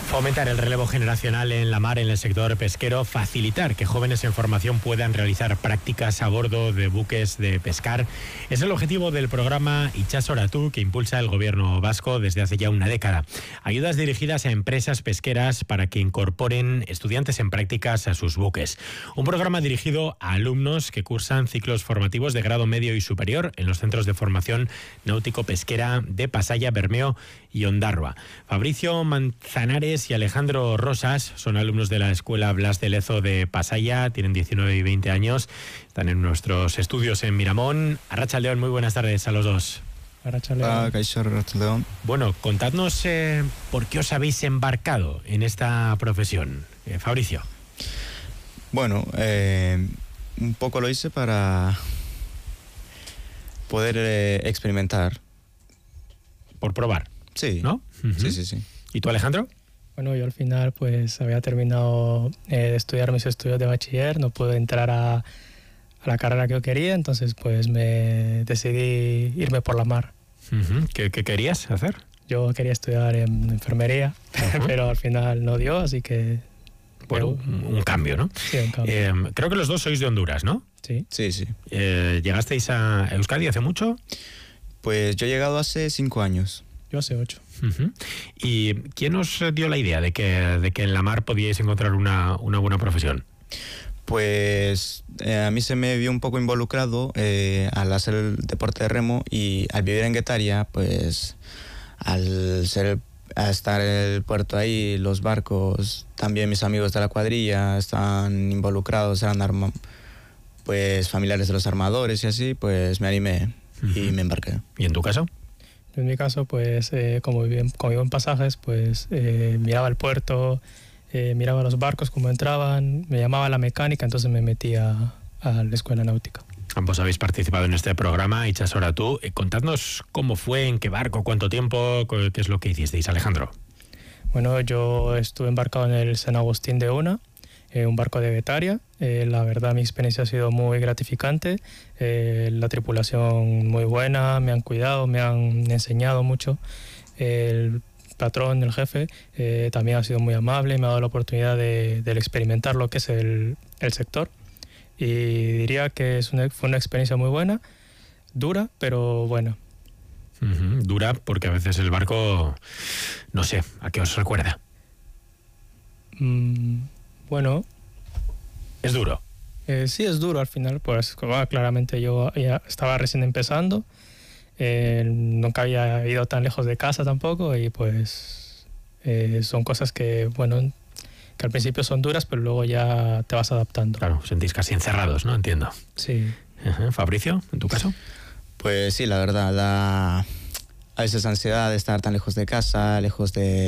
Fomentar el relevo generacional en la mar en el sector pesquero, facilitar que jóvenes en formación puedan realizar prácticas a bordo de buques de pescar, es el objetivo del programa Itxasoratu que impulsa el gobierno vasco desde hace ya una década. Ayudas dirigidas a empresas pesqueras para que incorporen estudiantes en prácticas a sus buques. Un programa dirigido a alumnos que cursan ciclos formativos de grado medio y superior en los centros de formación náutico-pesquera de Pasaia, Bermeo y Ondarroa. Fabricio Manzanares y Alejandro Rosas son alumnos de la Escuela Blas de Lezo de Pasaia, tienen 19 y 20 años, están en nuestros estudios en Miramón. Arratsaldeon, muy buenas tardes a los dos. Arratsaldeon. Bueno, contadnos por qué os habéis embarcado en esta profesión. Fabricio. Bueno, un poco lo hice para poder experimentar. Por probar. Sí. ¿No? Uh-huh. Sí. ¿Y tú, Alejandro? Bueno, yo al final pues había terminado de estudiar mis estudios de bachiller, no pude entrar a la carrera que yo quería, entonces pues me decidí irme por la mar. Uh-huh. ¿Qué querías hacer? Yo quería estudiar en enfermería, uh-huh, pero al final no dio, así que... Bueno, un cambio, ¿no? Sí, un cambio. Creo que los dos sois de Honduras, ¿no? Sí. ¿Llegasteis a Euskadi hace mucho? Pues yo he llegado hace 5 años. Yo hace 8. Uh-huh. ¿Y quién os dio la idea de que en la mar podíais encontrar una buena profesión? Pues a mí se me vio un poco involucrado al hacer el deporte de remo, y al vivir en Guetaria, pues al estar en el puerto ahí, los barcos, también mis amigos de la cuadrilla están involucrados, eran pues familiares de los armadores y así, pues me animé. Uh-huh. Y me embarqué. ¿Y en tu caso? En mi caso, pues como vivo en Pasajes, pues miraba el puerto, miraba los barcos cómo entraban, me llamaba la mecánica, entonces me metí a la escuela náutica. Ambos habéis participado en este programa, Itxasoratu. Contadnos cómo fue, en qué barco, cuánto tiempo, qué es lo que hicisteis, Alejandro. Bueno, yo estuve embarcado en el San Agustín de Una, un barco de Guetaria. La verdad, mi experiencia ha sido muy gratificante. La tripulación muy buena, me han cuidado, me han enseñado mucho. El patrón, el jefe, también ha sido muy amable, me ha dado la oportunidad de experimentar lo que es el sector. Y diría que fue una experiencia muy buena, dura, pero buena. Uh-huh. Dura porque a veces el barco, no sé, ¿a qué os recuerda? Bueno, ¿es duro? Sí, es duro al final, pues claramente yo ya estaba recién empezando, nunca había ido tan lejos de casa tampoco, y pues son cosas que, bueno, que al principio son duras, pero luego ya te vas adaptando. Claro, sentís casi encerrados, ¿no? Entiendo. Sí. Uh-huh. Fabricio, ¿en tu caso? Pues sí, la verdad, a veces ansiedad de estar tan lejos de casa, lejos de